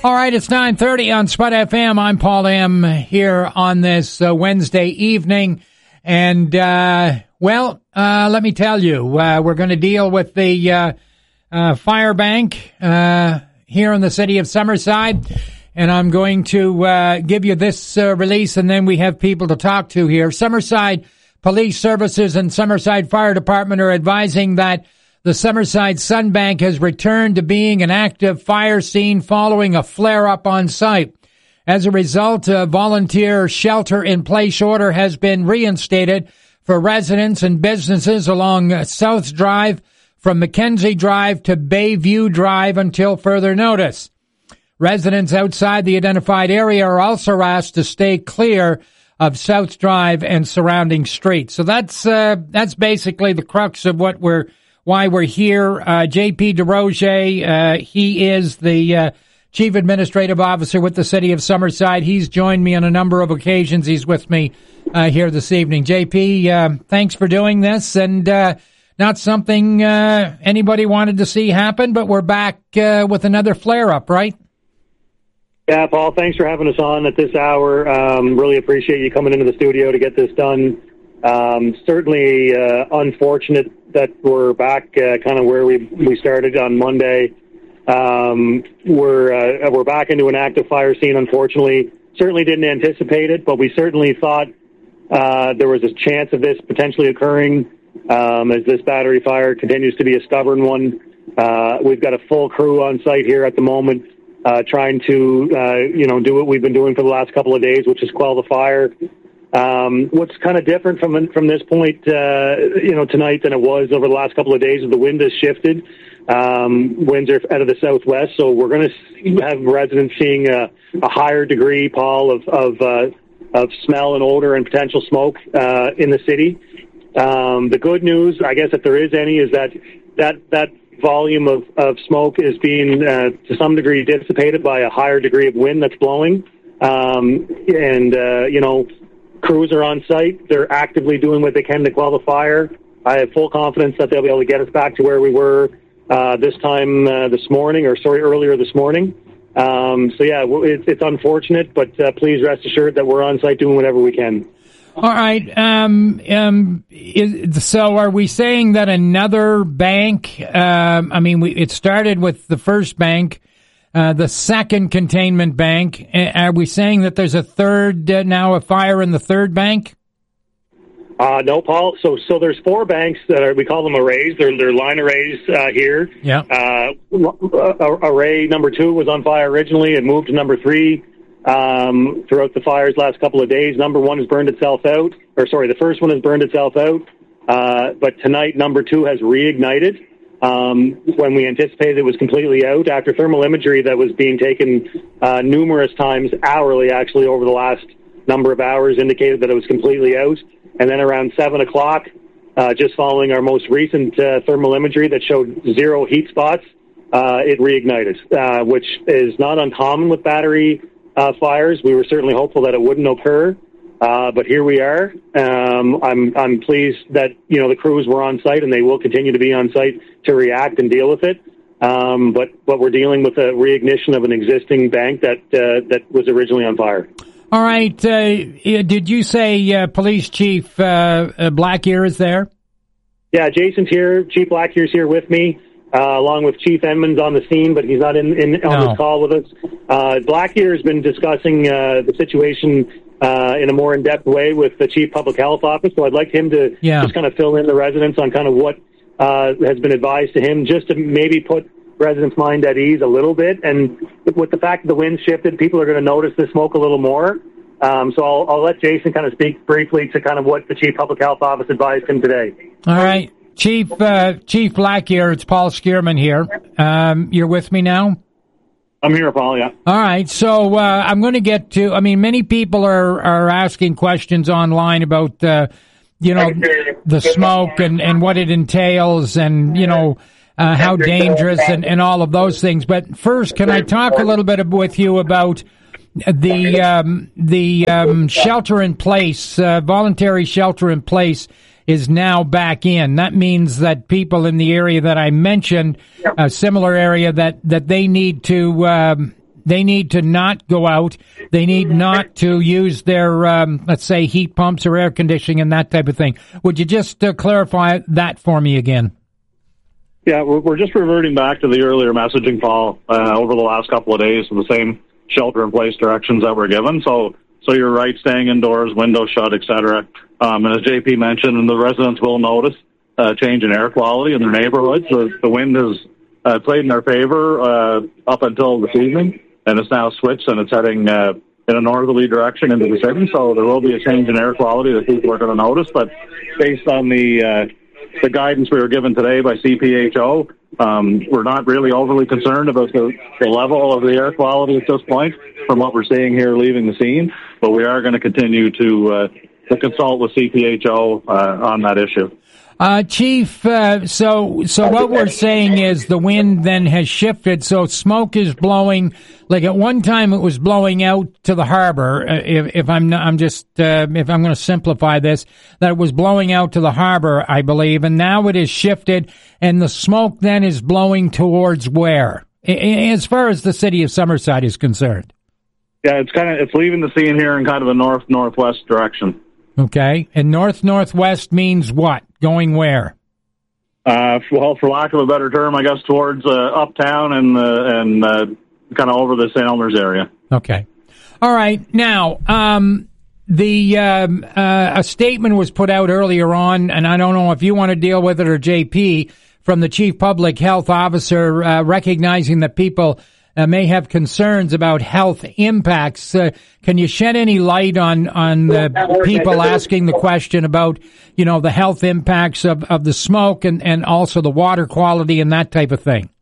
All right, it's 9:30 on Spud FM. I'm Paul M. here on this Wednesday evening. And, let me tell you, we're going to deal with the fire bank here in the city of Summerside. And I'm going to give you this release, and then we have people to talk to here. Summerside Police Services and Summerside Fire Department are advising that the Summerside Sunbank has returned to being an active fire scene following a flare-up on site. As a result, a volunteer shelter-in-place order has been reinstated for residents and businesses along South Drive from Mackenzie Drive to Bayview Drive until further notice. Residents outside the identified area are also asked to stay clear of South Drive and surrounding streets. So that's basically the crux of why we're here. J.P. DeRoger, he is the Chief Administrative Officer with the City of Summerside. He's joined me on a number of occasions. He's with me here this evening. J.P., thanks for doing this, and not something anybody wanted to see happen, but we're back with another flare-up, right? Yeah, Paul, thanks for having us on at this hour. Really appreciate you coming into the studio to get this done. Certainly unfortunate that we're back kind of where we started on Monday. We're back into an active fire scene, unfortunately. Certainly didn't anticipate it, but we certainly thought there was a chance of this potentially occurring as this battery fire continues to be a stubborn one. We've got a full crew on site here at the moment trying to do what we've been doing for the last couple of days, which is quell the fire. What's kind of different from this point, tonight than it was over the last couple of days is the wind has shifted. Winds are out of the southwest, so we're going to have residents seeing a higher degree, Paul, of smell and odor and potential smoke in the city. The good news, I guess, if there is any, is that volume of smoke is being to some degree dissipated by a higher degree of wind that's blowing. Crews are on site. They're actively doing what they can to quell the fire. I have full confidence that they'll be able to get us back to where we were earlier this morning. It's unfortunate, but please rest assured that we're on site doing whatever we can. All right. So are we saying that another bank, it started with the first bank, the second containment bank. Are we saying that there's a third, now a fire in the third bank? No, Paul. So there's four banks that we call them arrays. They're line arrays here. Yeah. Array number 2 was on fire originally. It moved to number 3 throughout the fires last couple of days. Number 1 has burned itself out. The first one has burned itself out. But tonight, number 2 has reignited. When we anticipated it was completely out, after thermal imagery that was being taken numerous times, hourly actually, over the last number of hours, indicated that it was completely out. And then around 7 o'clock, just following our most recent thermal imagery that showed 0 heat spots, it reignited, which is not uncommon with battery fires. We were certainly hopeful that it wouldn't occur. But here we are. I'm pleased that, the crews were on site, and they will continue to be on site to react and deal with it. But we're dealing with a reignition of an existing bank that was originally on fire. All right. Did you say Police Chief Blackear is there? Yeah, Jason's here. Chief Blackear's here with me, along with Chief Edmonds on the scene, but he's not on this call with us. Blackear has been discussing the situation in a more in-depth way with the Chief Public Health Office, so I'd like him to just kind of fill in the residents on kind of what has been advised to him, just to maybe put residents' mind at ease a little bit. And with the fact that the wind shifted, people are going to notice the smoke a little more. So I'll let Jason kind of speak briefly to kind of what the Chief Public Health Office advised him today. All right. Chief Blackear, it's Paul Skierman here. You're with me now? I'm here, Paul, yeah. All right, so I'm going to get to, many people are asking questions online about, the smoke and what it entails and, how dangerous and all of those things. But first, can I talk a little bit with you about the shelter in place, voluntary shelter in place is now back in. That means that people in the area that I mentioned, a similar area, that they need to they need to not go out. They need not to use their, let's say, heat pumps or air conditioning and that type of thing. Would you just clarify that for me again? Yeah, we're just reverting back to the earlier messaging, Paul, over the last couple of days of the same shelter-in-place directions that were given. So you're right, staying indoors, windows shut, etc. And as JP mentioned, and the residents will notice change in air quality in their neighborhoods. The wind has played in our favor up until this evening, and it's now switched, and it's heading in a northerly direction into the city. So there will be a change in air quality that people are going to notice. But based on the guidance we were given today by CPHO, we're not really overly concerned about the level of the air quality at this point from what we're seeing here leaving the scene, but we are going to continue to consult with CPHO on that issue. Chief, so what we're saying is the wind then has shifted, so smoke is blowing. Like at one time, it was blowing out to the harbor. If I'm going to simplify this, that it was blowing out to the harbor, I believe, and now it is shifted, and the smoke then is blowing towards where, as far as the city of Summerside is concerned. Yeah, it's leaving the scene here in kind of a north-northwest direction. Okay, and north-northwest means what? Going where? Well, for lack of a better term, I guess towards uptown and kind of over the St. Elmer's area. Okay. All right. Now, a statement was put out earlier on, and I don't know if you want to deal with it or JP, from the Chief Public Health Officer recognizing that people may have concerns about health impacts. Can you shed any light on the people asking the question about, the health impacts of the smoke and also the water quality and that type of thing?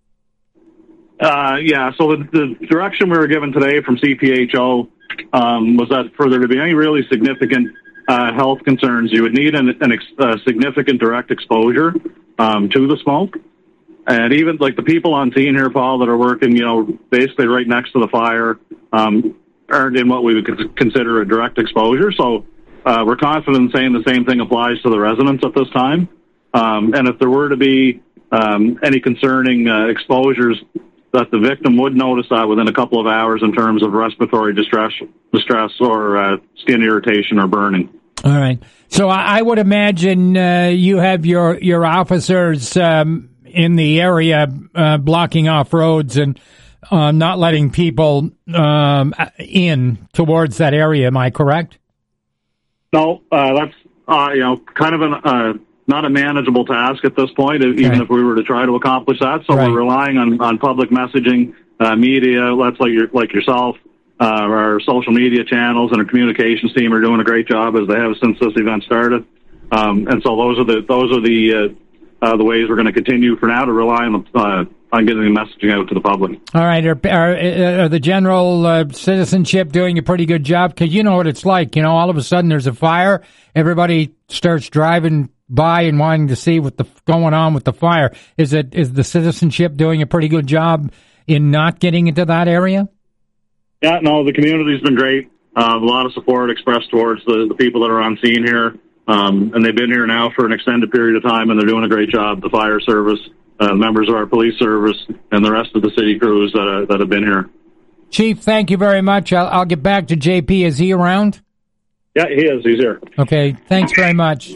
Yeah, so the direction we were given today from CPHO was that for there to be any really significant health concerns, you would need a significant direct exposure to the smoke. And even like the people on scene here, Paul, that are working, basically right next to the fire, aren't in what we would consider a direct exposure. So we're confident in saying the same thing applies to the residents at this time. And if there were to be any concerning exposures, that the victim would notice that within a couple of hours in terms of respiratory distress or skin irritation or burning. All right. So I would imagine you have your officers in the area blocking off roads and not letting people in towards that area. Am I correct? No, that's kind of not a manageable task at this point, even if we were to try to accomplish that. So we're relying on public messaging, media, like yourself, our social media channels, and our communications team are doing a great job as they have since this event started. And so those are the ways we're going to continue for now to rely on getting the messaging out to the public. All right. Are the general citizenship doing a pretty good job? Because you know what it's like. All of a sudden there's a fire. Everybody starts driving by and wanting to see what's going on with the fire. Is the citizenship doing a pretty good job in not getting into that area? Yeah, no, the community's been great. A lot of support expressed towards the people that are on scene here. And they've been here now for an extended period of time, and they're doing a great job. The fire service, members of our police service, and the rest of the city crews that have been here. Chief, thank you very much. I'll get back to JP. Is he around? Yeah, he is. He's here. Okay, thanks very much.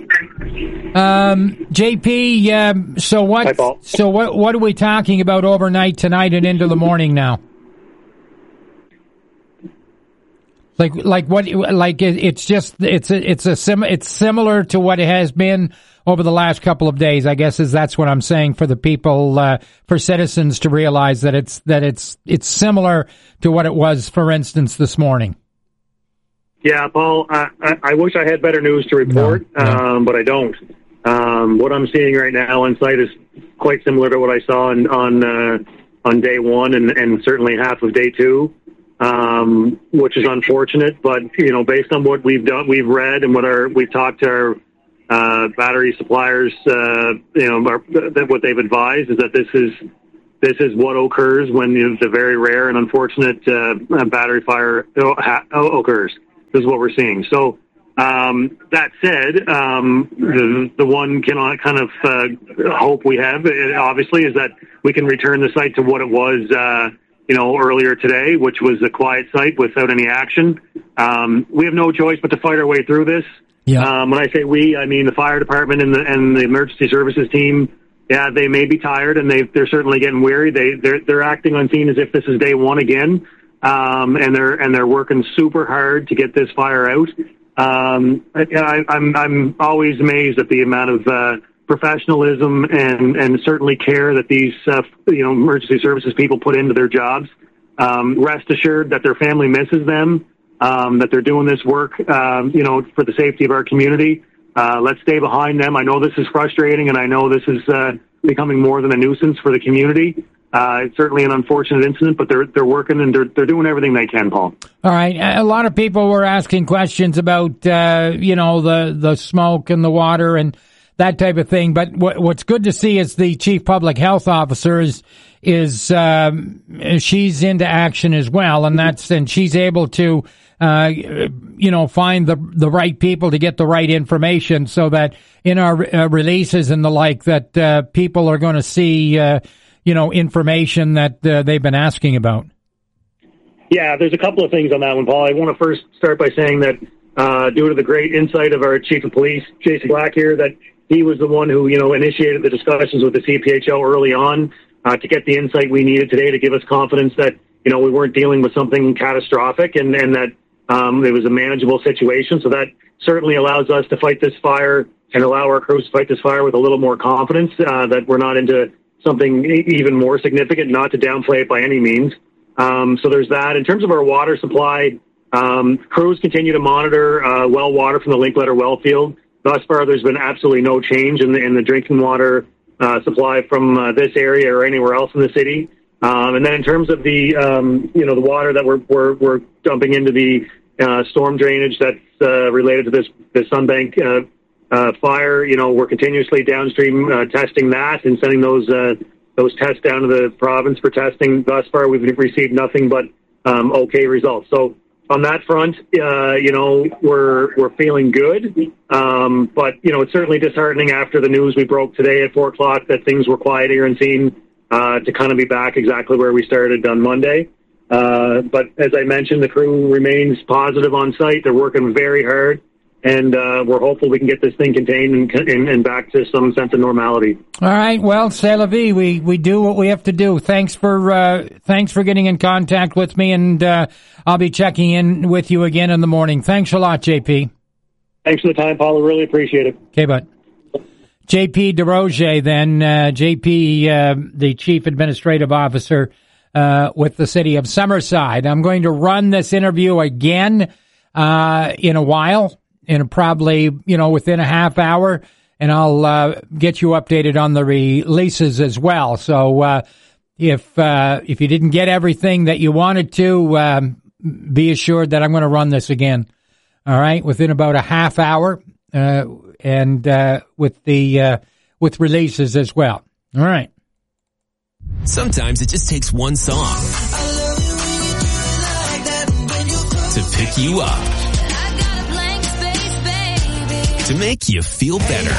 JP, so what? Hi, Paul. So what are we talking about overnight tonight and into the morning now? Like what? Like it's similar to what it has been over the last couple of days. I guess that's what I'm saying for the people, for citizens to realize that it's similar to what it was, for instance, this morning. Yeah, Paul, I wish I had better news to report, but I don't. What I'm seeing right now on site is quite similar to what I saw on day one and certainly half of day two, which is unfortunate. But based on what we've read and we've talked to our battery suppliers, what they've advised is that this is what occurs when the very rare and unfortunate battery fire occurs. This is what we're seeing. So that said, the one kind of hope we have, obviously, is that we can return the site to what it was earlier today, which was a quiet site without any action. We have no choice but to fight our way through this. Yeah. When I say we, I mean the fire department and the emergency services team. Yeah, they may be tired, and they're certainly getting weary. They're acting on scene as if this is day one again, and they're working super hard to get this fire out. I'm always amazed at the amount of professionalism and certainly care that these emergency services people put into their jobs. Rest assured that their family misses them, that they're doing this work, for the safety of our community. Let's stay behind them. I know this is frustrating, and I know this is becoming more than a nuisance for the community. It's certainly an unfortunate incident, but they're working and they're doing everything they can, Paul. All right. A lot of people were asking questions about the smoke and the water and that type of thing. But what's good to see is the chief public health officer is she's into action as well, and she's able to find the right people to get the right information, so that in our releases and the like, that people are going to see information that they've been asking about. Yeah, there's a couple of things on that one, Paul. I want to first start by saying that due to the great insight of our chief of police, Jason Black here, that he was the one who, initiated the discussions with the CPHO early on to get the insight we needed today to give us confidence that, we weren't dealing with something catastrophic and that it was a manageable situation. So that certainly allows us to fight this fire and allow our crews to fight this fire with a little more confidence, that we're not into something even more significant, not to downplay it by any means. So there's that. In terms of our water supply, crews continue to monitor well water from the Linkletter well field. Thus far, there's been absolutely no change in the drinking water supply from this area or anywhere else in the city. And then in terms of the the water that we're dumping into the storm drainage that's related to this Sunbank fire, we're continuously downstream testing that and sending those tests down to the province for testing. Thus far, we've received nothing but okay results. So on that front, we're feeling good. But it's certainly disheartening after the news we broke today at 4:00 that things were quiet here and seen to kind of be back exactly where we started on Monday. But as I mentioned, the crew remains positive on site. They're working very hard, and we're hopeful we can get this thing contained and back to some sense of normality. All right. Well, c'est la vie. We do what we have to do. Thanks for getting in contact with me, and I'll be checking in with you again in the morning. Thanks a lot, JP. Thanks for the time, Paul. I really appreciate it. Okay, bud. JP DesRosiers, then, JP, the Chief Administrative Officer with the City of Summerside. I'm going to run this interview again in a while, probably, within a half hour, and I'll get you updated on the releases as well. So if you didn't get everything that you wanted to, be assured that I'm going to run this again. All right, within about a half hour, and with releases as well. All right. Sometimes it just takes one song to pick you up, to make you feel better.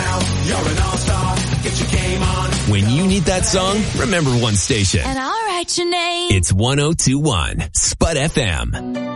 When you need that song, remember one station. And I'll write your name. It's 102.1 Spud FM.